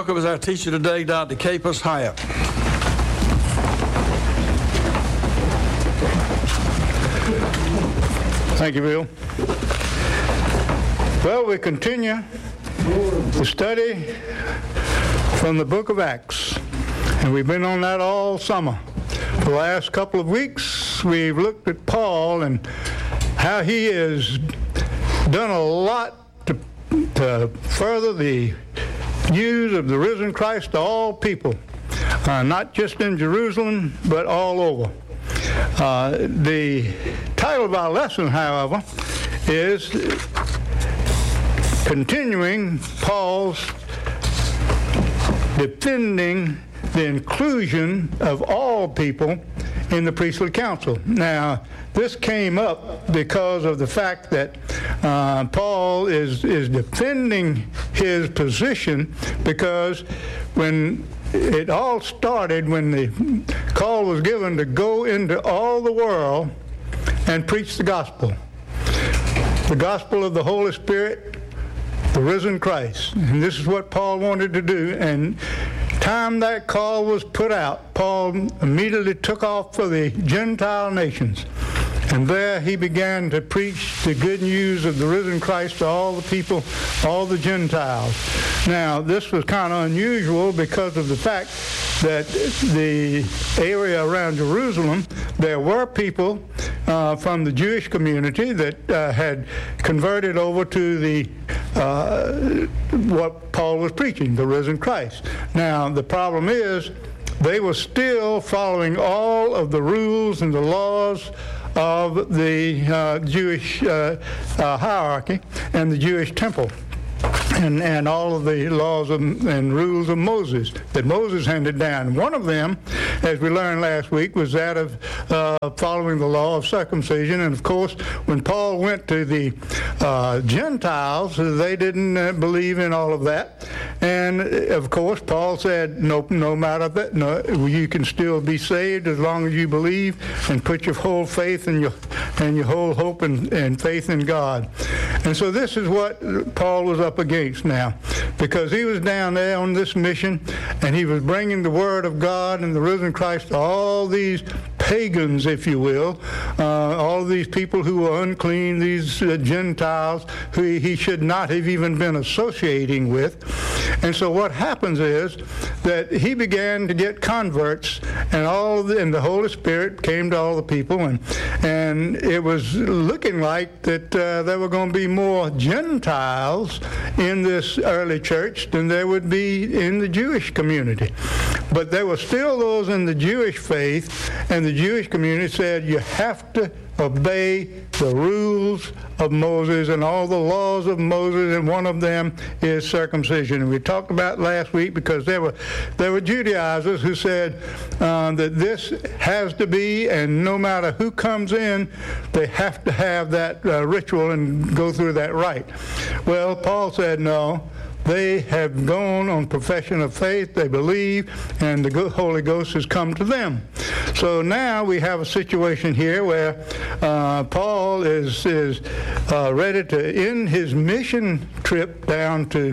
welcome as our teacher today, Dr. Capus Hyatt. Thank you, Bill. Well, we continue the study from the book of Acts, and we've been on that all summer. For the last couple of weeks, we've looked at Paul and how he has done a lot to further the news of the risen Christ to all people, not just in Jerusalem, but all over. The title of our lesson, however, is continuing Paul's defending the inclusion of all people in the priestly council. Now, this came up because of the fact that Paul is defending his position, because when it all started, when the call was given to go into all the world and preach the gospel of the Holy Spirit, the risen Christ. And this is what Paul wanted to do. And time that call was put out, Paul immediately took off for the Gentile nations. And there he began to preach the good news of the risen Christ to all the people, all the Gentiles. Now, this was kind of unusual because of the fact that the area around Jerusalem, there were people from the Jewish community that had converted over to the what Paul was preaching, the risen Christ. Now, the problem is they were still following all of the rules and the laws of the Jewish hierarchy and the Jewish temple, and all of the laws and rules of Moses that Moses handed down. One of them, as we learned last week, was that of following the law of circumcision. And of course, when Paul went to the Gentiles, they didn't believe in all of that. And of course, Paul said, no matter that, no, you can still be saved as long as you believe and put your whole faith and your whole hope and faith in God. And so this is what Paul was up against now, because he was down there on this mission, and he was bringing the word of God and the risen Christ to all these pagans, if you will, all of these people who were unclean, these Gentiles who he should not have even been associating with. And so what happens is that he began to get converts, and the Holy Spirit came to all the people, and it was looking like that there were going to be more Gentiles in this early church than there would be in the Jewish community. But there were still those in the Jewish faith, and the Jewish community said you have to obey the rules of Moses and all the laws of Moses, and one of them is circumcision. And we talked about last week, because there were Judaizers who said that this has to be, and no matter who comes in, they have to have that ritual and go through that rite. Well, Paul said no. They have gone on profession of faith, they believe, and the Holy Ghost has come to them. So now we have a situation here where Paul is ready to end his mission trip down to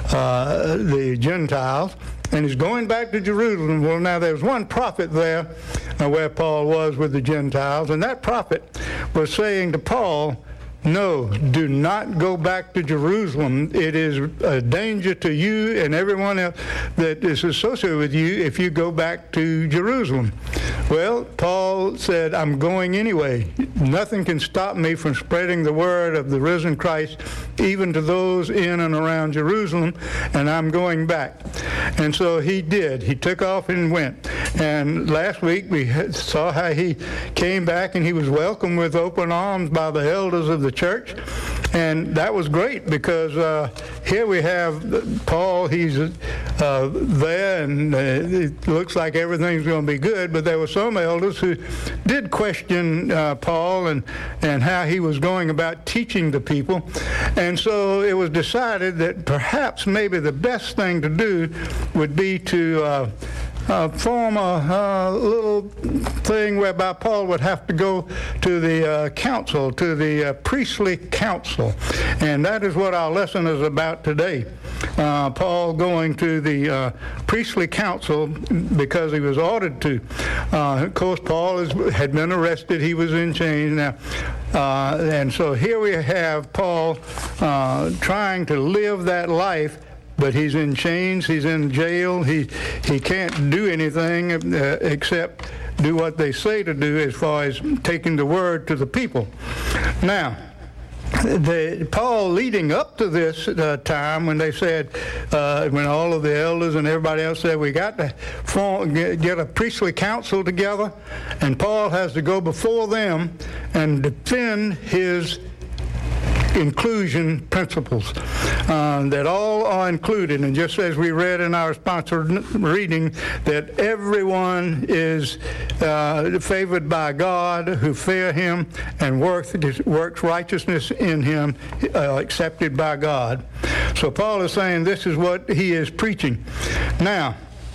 the Gentiles, and he's going back to Jerusalem. Well, now there's one prophet there where Paul was with the Gentiles, and that prophet was saying to Paul, no, do not go back to Jerusalem. It is a danger to you and everyone else that is associated with you if you go back to Jerusalem. Well, Paul said, I'm going anyway. Nothing can stop me from spreading the word of the risen Christ, even to those in and around Jerusalem, and I'm going back. And so he did. He took off and went. And last week we saw how he came back, and he was welcomed with open arms by the elders of the church. And that was great, because here we have Paul. He's there, and it looks like everything's going to be good. But there were some elders who did question Paul and how he was going about teaching the people. And so it was decided that perhaps maybe the best thing to do would be to form a little thing whereby Paul would have to go to the council, to the priestly council. And that is what our lesson is about today. Paul going to the priestly council because he was ordered to. Of course, Paul had been arrested. He was in chains now. And so here we have Paul trying to live that life, but he's in chains, he's in jail, he can't do anything except do what they say to do as far as taking the word to the people. Now, Paul leading up to this time when they said, when all of the elders and everybody else said, we got to get a priestly council together, and Paul has to go before them and defend his inclusion principles, that all are included. And just as we read in our sponsored reading, that everyone is favored by God who fear him and works righteousness in him, accepted by God. So Paul is saying this is what he is preaching. Now,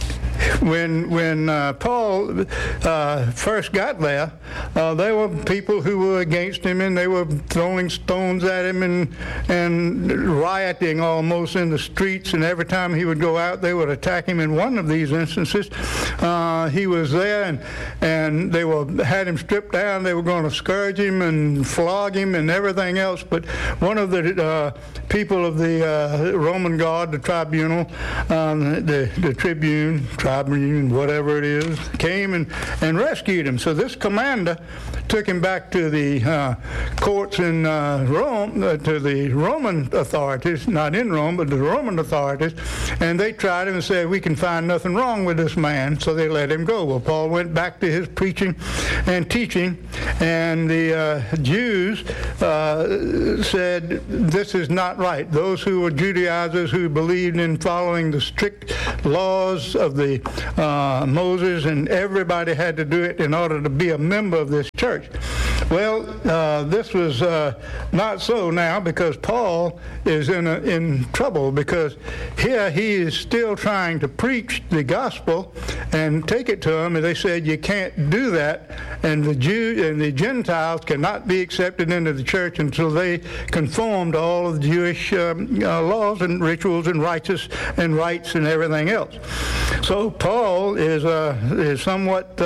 when Paul first got there were people who were against him, and they were throwing stones at him and rioting almost in the streets, and every time he would go out, they would attack him. In one of these instances, he was there, and they had him stripped down. They were going to scourge him and flog him and everything else, but one of the people of the Roman guard, the tribunal, the tribune, whatever it is, came and rescued him. So this commander took him back to the courts in Rome, to the Roman authorities, not in Rome, but the Roman authorities, and they tried him and said, we can find nothing wrong with this man, so they let him go. Well, Paul went back to his preaching and teaching, and the Jews said, this is not right. Those who were Judaizers, who believed in following the strict laws of the Moses, and everybody had to do it in order to be a member of this church. Well, this was not so now, because Paul is in trouble, because here he is still trying to preach the gospel and take it to them, and they said you can't do that, and the Jews and the Gentiles cannot be accepted into the church until they conform to all of the Jewish laws and rituals and rights and everything else. So Paul is somewhat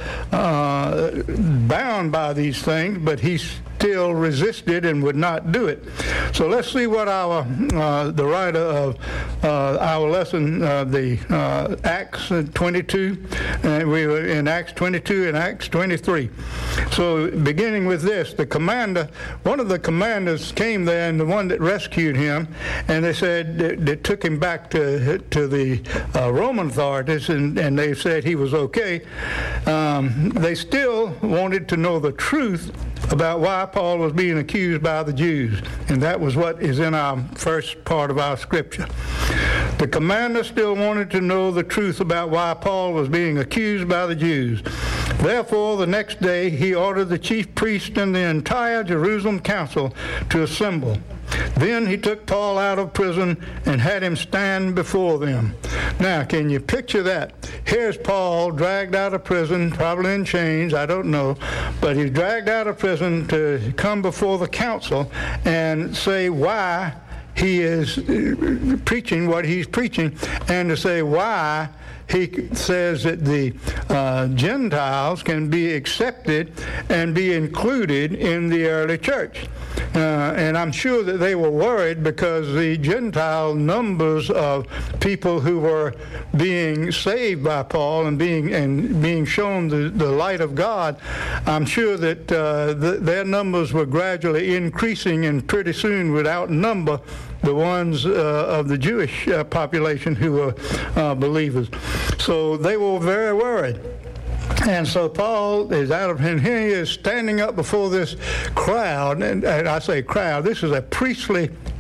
bound by these things, but he still resisted and would not do it. So let's see what the writer of our lesson, the Acts 22, and we were in Acts 22 and Acts 23. So beginning with this, one of the commanders came there, and the one that rescued him, and they said they took him back to the Roman authorities, and they said he was okay. They still wanted to know the truth about why Paul was being accused by the Jews, and that was what is in our first part of our scripture. The commander still wanted to know the truth about why Paul was being accused by the Jews. Therefore, the next day he ordered the chief priest and the entire Jerusalem council to assemble. Then he took Paul out of prison and had him stand before them. Now, can you picture that? Here's Paul dragged out of prison, probably in chains, I don't know, but he's dragged out of prison to come before the council and say why he is preaching what he's preaching, and to say why he says that the Gentiles can be accepted and be included in the early church. And I'm sure that they were worried, because the Gentile numbers of people who were being saved by Paul and being shown the light of God, I'm sure that their numbers were gradually increasing, and pretty soon would outnumber the ones of the Jewish population who were believers. So they were very worried. And so Paul is and here he is standing up before this crowd, and I say crowd, this is a priestly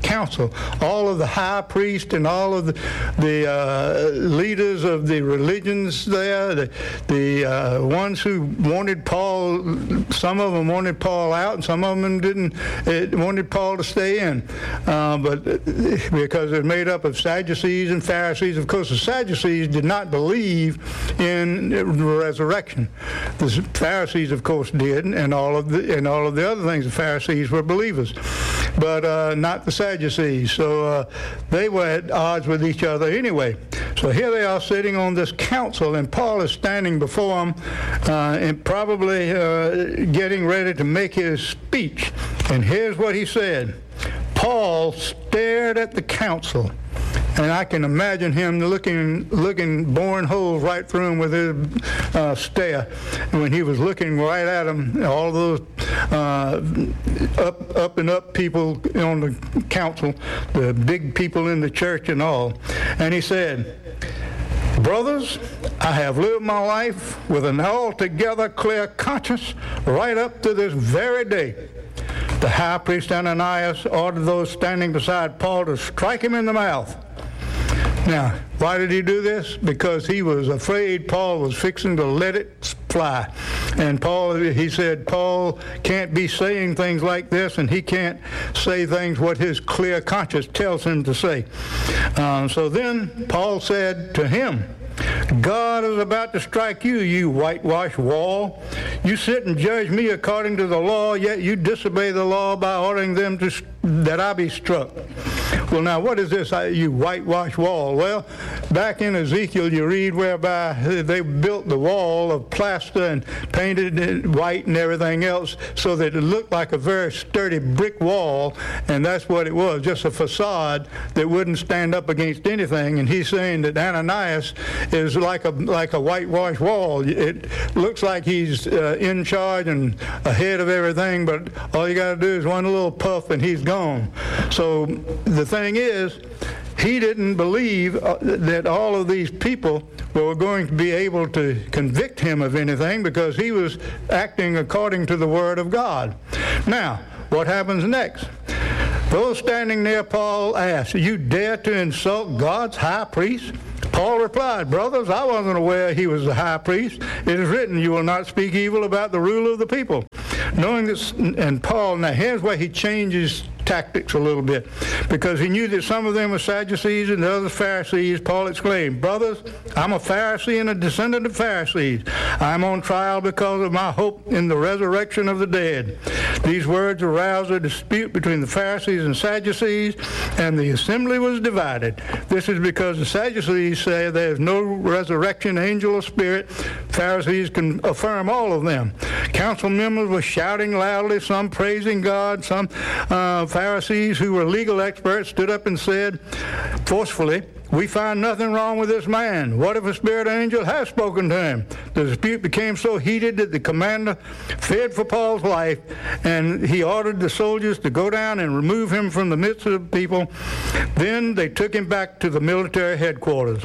council. All of the high priests and all of the leaders of the religions there, the ones who wanted Paul, some of them wanted Paul out, and some of them wanted Paul to stay in. But because they're made up of Sadducees and Pharisees. Of course, the Sadducees did not believe in resurrection. The Pharisees, of course, did, and all of the other things. The Pharisees were believers, but not the Sadducees. So they were at odds with each other anyway. So here they are sitting on this council, and Paul is standing before them and probably getting ready to make his speech. And here's what he said. Paul stared at the council, and I can imagine him looking, boring holes right through him with his stare. And when he was looking right at them, all those up and up people on the council, the big people in the church and all. And he said, "Brothers, I have lived my life with an altogether clear conscience right up to this very day." The high priest Ananias ordered those standing beside Paul to strike him in the mouth. Now, why did he do this? Because he was afraid Paul was fixing to let it fly. And he said, Paul can't be saying things like this, and he can't say things what his clear conscience tells him to say. So then Paul said to him, "God is about to strike you, you whitewashed wall. You sit and judge me according to the law, yet you disobey the law by ordering them that I be struck." Well, now, what is this, you whitewashed wall? Well, back in Ezekiel, you read whereby they built the wall of plaster and painted it white and everything else so that it looked like a very sturdy brick wall, and that's what it was, just a facade that wouldn't stand up against anything. And he's saying that Ananias is like a whitewashed wall. It looks like he's in charge and ahead of everything, but all you got to do is one little puff and he's gone. So the thing is, he didn't believe that all of these people were going to be able to convict him of anything because he was acting according to the Word of God. Now, what happens next? Those standing near Paul asked, "You dare to insult God's high priest?" Paul replied, "Brothers, I wasn't aware he was the high priest. It is written, you will not speak evil about the ruler of the people." Knowing this, and Paul, now here's where he changes tactics a little bit, because he knew that some of them were Sadducees and the others Pharisees. Paul exclaimed, "Brothers, I'm a Pharisee and a descendant of Pharisees. I'm on trial because of my hope in the resurrection of the dead." These words aroused a dispute between the Pharisees and Sadducees, and the assembly was divided. This is because the Sadducees say there is no resurrection, angel, or spirit. Pharisees can affirm all of them. Council members were shouting loudly, some praising God, some Pharisees who were legal experts stood up and said forcefully, "We find nothing wrong with this man. What if a spirit angel has spoken to him?" The dispute became so heated that the commander feared for Paul's life, and he ordered the soldiers to go down and remove him from the midst of the people. Then they took him back to the military headquarters.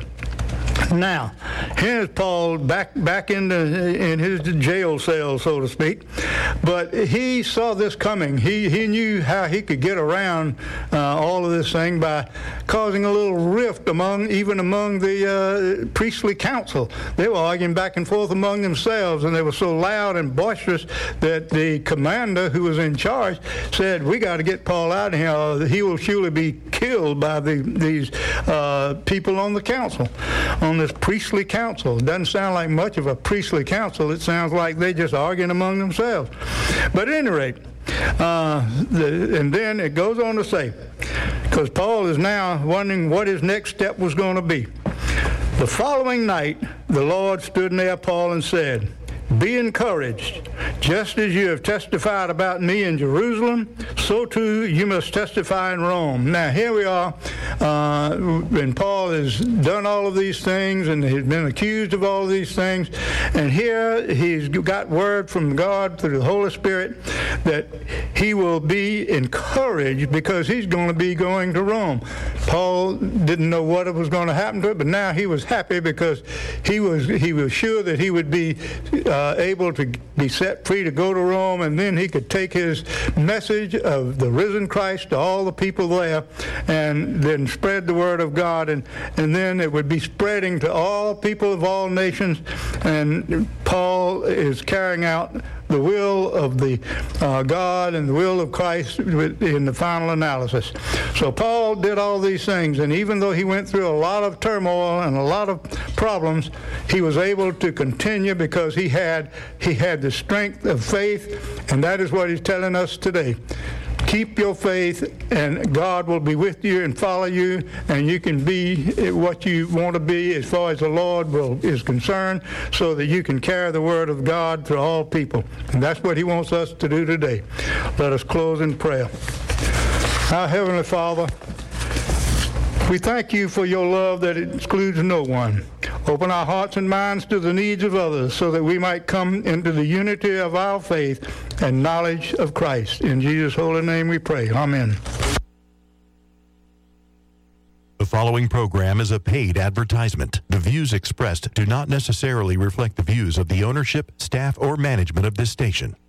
Now, here's Paul back in his jail cell, so to speak. But he saw this coming. He knew how he could get around all of this thing by causing a little rift even among the priestly council. They were arguing back and forth among themselves, and they were so loud and boisterous that the commander who was in charge said, "We got to get Paul out of here. He will surely be killed by these people on the council, on this priestly council." It doesn't sound like much of a priestly council. It sounds like they're just arguing among themselves. But at any rate, and then it goes on to say, because Paul is now wondering what his next step was going to be. The following night, the Lord stood near Paul and said, "Be encouraged. Just as you have testified about me in Jerusalem, so too you must testify in Rome." Now here we are, and Paul has done all of these things, and he's been accused of all of these things, and here he's got word from God through the Holy Spirit that he will be encouraged because he's going to be going to Rome. Paul didn't know what was going to happen to it, but now he was happy because he was sure that he would be able to be set free to go to Rome, and then he could take his message of the risen Christ to all the people there and then spread the word of God, and then it would be spreading to all people of all nations, and Paul is carrying out the will of the God and the will of Christ in the final analysis. So Paul did all these things, and even though he went through a lot of turmoil and a lot of problems, he was able to continue because he had the strength of faith, and that is what he's telling us today. Keep your faith, and God will be with you and follow you, and you can be what you want to be as far as the Lord is concerned, so that you can carry the word of God to all people. And that's what he wants us to do today. Let us close in prayer. Our Heavenly Father, we thank you for your love that excludes no one. Open our hearts and minds to the needs of others so that we might come into the unity of our faith and knowledge of Christ. In Jesus' holy name we pray. Amen. The following program is a paid advertisement. The views expressed do not necessarily reflect the views of the ownership, staff, or management of this station.